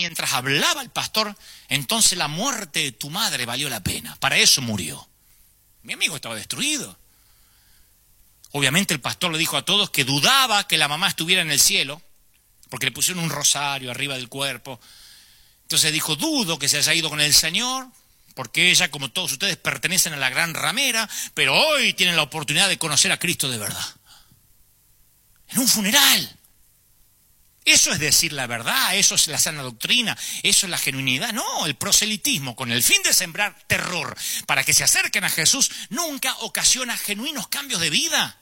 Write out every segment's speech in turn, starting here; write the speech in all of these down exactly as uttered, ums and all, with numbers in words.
mientras hablaba el pastor, entonces la muerte de tu madre valió la pena. Para eso murió. Mi amigo estaba destruido. Obviamente el pastor le dijo a todos que dudaba que la mamá estuviera en el cielo, porque le pusieron un rosario arriba del cuerpo. Entonces dijo, dudo que se haya ido con el Señor, porque ella, como todos ustedes, pertenecen a la gran ramera, pero hoy tienen la oportunidad de conocer a Cristo de verdad. En un funeral. Eso es decir la verdad, eso es la sana doctrina, eso es la genuinidad. No, el proselitismo, con el fin de sembrar terror para que se acerquen a Jesús, nunca ocasiona genuinos cambios de vida.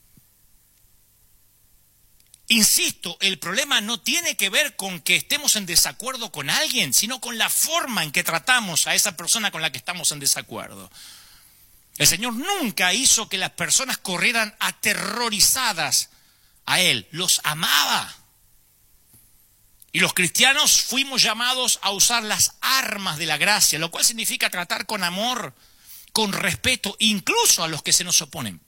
Insisto, el problema no tiene que ver con que estemos en desacuerdo con alguien, sino con la forma en que tratamos a esa persona con la que estamos en desacuerdo. El Señor nunca hizo que las personas corrieran aterrorizadas a Él, los amaba. Y los cristianos fuimos llamados a usar las armas de la gracia, lo cual significa tratar con amor, con respeto, incluso a los que se nos oponen.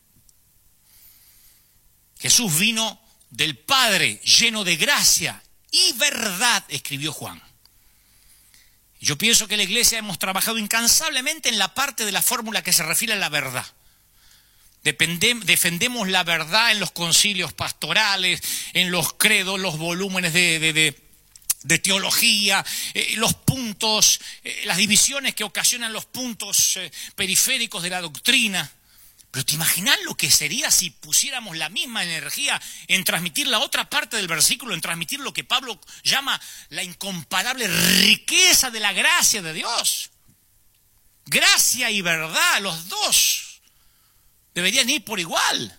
Jesús vino del Padre lleno de gracia y verdad, escribió Juan. Yo pienso que en la iglesia hemos trabajado incansablemente en la parte de la fórmula que se refiere a la verdad. Depende, defendemos la verdad en los concilios pastorales, en los credos, los volúmenes de, de, de, de teología, eh, los puntos, eh, las divisiones que ocasionan los puntos eh, periféricos de la doctrina. Pero ¿te imaginas lo que sería si pusiéramos la misma energía en transmitir la otra parte del versículo, en transmitir lo que Pablo llama la incomparable riqueza de la gracia de Dios? Gracia y verdad, los dos deberían ir por igual.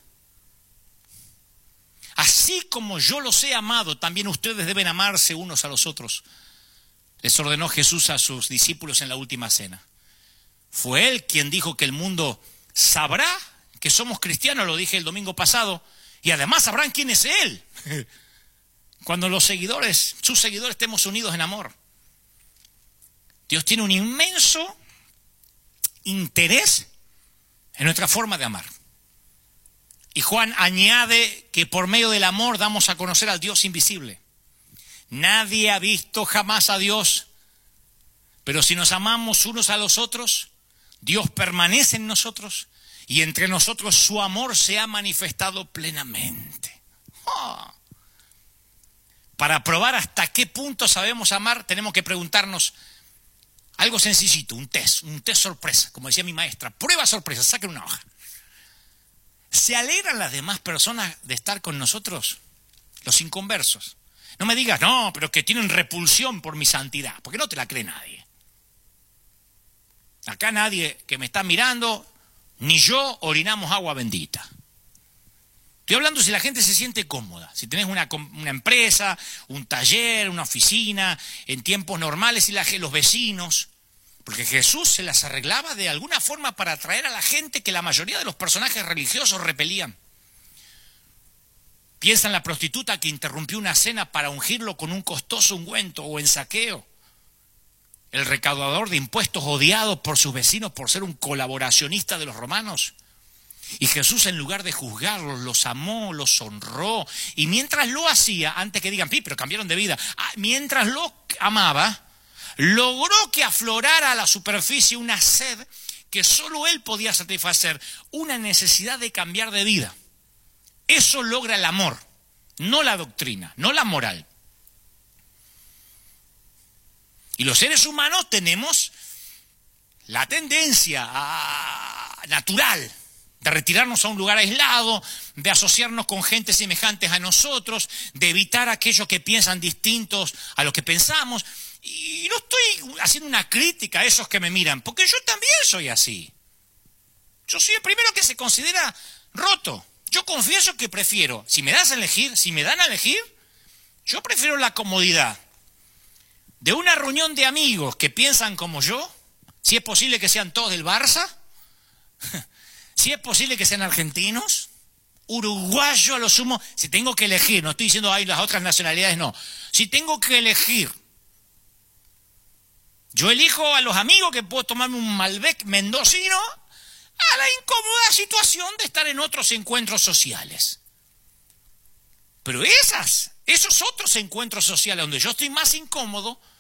Así como yo los he amado, también ustedes deben amarse unos a los otros. Les ordenó Jesús a sus discípulos en la última cena. Fue Él quien dijo que el mundo sabrá que somos cristianos, lo dije el domingo pasado, y además sabrán quién es Él. Cuando los seguidores, sus seguidores, estemos unidos en amor. Dios tiene un inmenso interés en nuestra forma de amar. Y Juan añade que por medio del amor damos a conocer al Dios invisible. Nadie ha visto jamás a Dios, pero si nos amamos unos a los otros, Dios permanece en nosotros y entre nosotros su amor se ha manifestado plenamente. Oh. Para probar hasta qué punto sabemos amar, tenemos que preguntarnos algo sencillito, un test, un test sorpresa, como decía mi maestra, prueba sorpresa, saquen una hoja. ¿Se alegran las demás personas de estar con nosotros? Los inconversos. No me digas, no, pero que tienen repulsión por mi santidad, porque no te la cree nadie. Acá nadie que me está mirando, ni yo orinamos agua bendita. Estoy hablando si la gente se siente cómoda, si tenés una, una empresa, un taller, una oficina, en tiempos normales y la, los vecinos. Porque Jesús se las arreglaba de alguna forma para atraer a la gente que la mayoría de los personajes religiosos repelían. Piensa en la prostituta que interrumpió una cena para ungirlo con un costoso ungüento, o en Zaqueo, el recaudador de impuestos odiado por sus vecinos por ser un colaboracionista de los romanos. Y Jesús, en lugar de juzgarlos, los amó, los honró. Y mientras lo hacía, antes que digan, pero cambiaron de vida, mientras lo amaba, logró que aflorara a la superficie una sed que solo Él podía satisfacer, una necesidad de cambiar de vida. Eso logra el amor, no la doctrina, no la moral. Y los seres humanos tenemos la tendencia a, natural de retirarnos a un lugar aislado, de asociarnos con gente semejantes a nosotros, de evitar aquellos que piensan distintos a lo que pensamos. Y no estoy haciendo una crítica a esos que me miran, porque yo también soy así. Yo soy el primero que se considera roto. Yo confieso que prefiero, si me das a elegir, si me dan a elegir, yo prefiero la comodidad de una reunión de amigos que piensan como yo, si es posible que sean todos del Barça, si es posible que sean argentinos, uruguayos a lo sumo, si tengo que elegir, no estoy diciendo hay las otras nacionalidades, no, si tengo que elegir, yo elijo a los amigos que puedo tomarme un Malbec mendocino a la incómoda situación de estar en otros encuentros sociales. Pero esas, esos otros encuentros sociales donde yo estoy más incómodo,